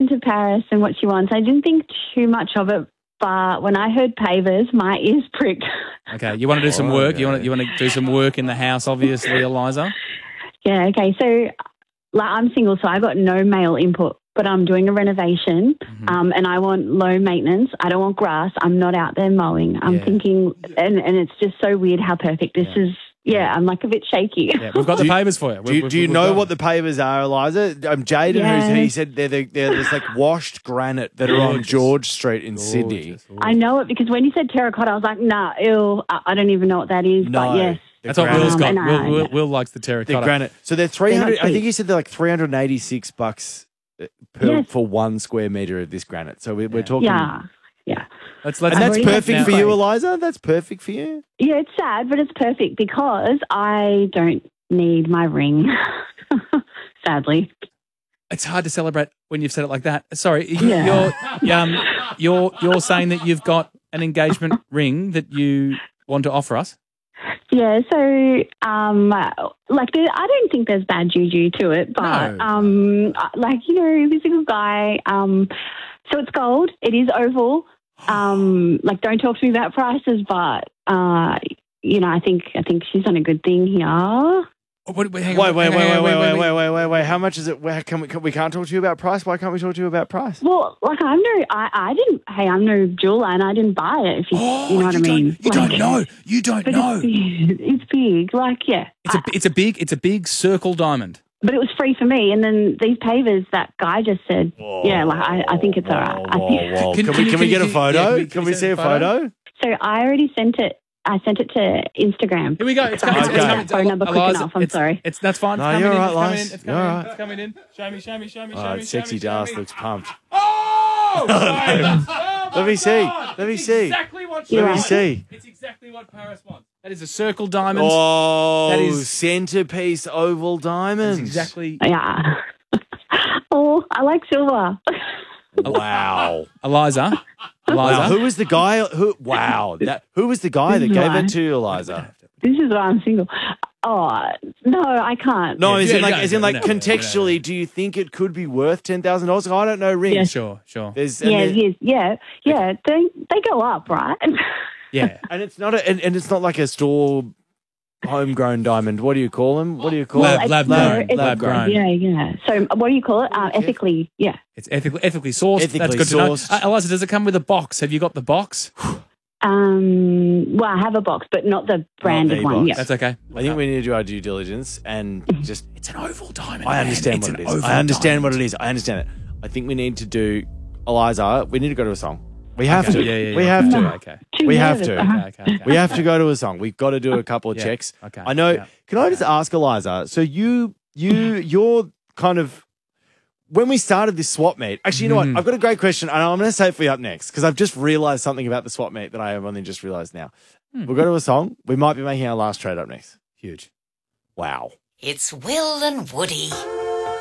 into Paris and what she wants. I didn't think too much of it, but when I heard pavers, my ears pricked. Okay, you want to do some work. You want to do some work in the house, obviously, Eliza. Yeah, okay. So, I'm single, so I got no male input, but I'm doing a renovation, and I want low maintenance. I don't want grass. I'm not out there mowing. I'm thinking, and it's just so weird how perfect this is. Yeah, I'm like a bit shaky. Yeah, we've got the pavers for you. Do you know what the pavers are, Eliza? Jaden, he said they're there's like washed granite that are on George Street in Sydney. I know it because when you said terracotta, I was like, nah, ew, I don't even know what that is. No. But yes. That's what Will's got. Will likes the terracotta. They're granite. So they're 300. I think he said they're like $386 for 1 square meter of this granite. So we're talking. Yeah. Let's and that's perfect for you, Eliza? That's perfect for you? Yeah, it's sad, but it's perfect because I don't need my ring, sadly. It's hard to celebrate when you've said it like that. Sorry, you're saying that you've got an engagement ring that you want to offer us? Yeah, so I don't think there's bad juju to it, but this is a guy. So it's gold. It is oval. Don't talk to me about prices, but I think she's done a good thing here. Wait. How much is it? We can't talk to you about price. Why can't we talk to you about price? Well, I'm no jeweler and I didn't buy it. If you know what I mean. You don't know. You don't know. It's big. It's a big circle diamond. But it was free for me. And then these pavers, that guy just said, I think it's all right. Can we get a photo? Can we see a photo? So I already sent it. I sent it to Instagram. Here we go. It's coming. Phone number quick enough. I'm sorry. That's fine. No, you're all right, It's coming in. Show me. Sexy Jas looks pumped. Oh! Let me see. Exactly what It's exactly what Paris wants. That is a circle diamond. Oh, that is centerpiece oval diamond. Exactly. Yeah. I like silver. Wow. Eliza. Wow. Who was the guy? Who was the guy that gave it to you, Eliza? This is why I'm single. Oh, no, I can't. No, contextually, do you think it could be worth $10,000? I don't know rings. Yes. Sure. Yeah. They go up, right? Yeah. And it's not it's not like a store homegrown diamond. What do you call them? Lab grown. Yeah. So what do you call it? Ethically, yeah. It's ethically sourced. That's good to know. Eliza, does it come with a box? Have you got the box? Well, I have a box, but not the branded one. Yeah. That's okay. I think we need to do our due diligence and just... It's an oval diamond. I understand what it is. I understand what it is. I understand it. I think we need to do... Eliza, we need to go to a song. We have to. Yeah. We have to. Okay. We have to. Okay. We have to go to a song. We've got to do a couple of checks. Okay. I know. Yeah. Can I just ask Eliza? So you're kind of... When we started this swap meet, actually, you know what? I've got a great question, and I'm going to say it for you up next because I've just realised something about the swap meet that I have only just realised now. We'll go to a song. We might be making our last trade up next. Huge. Wow. It's Will and Woody.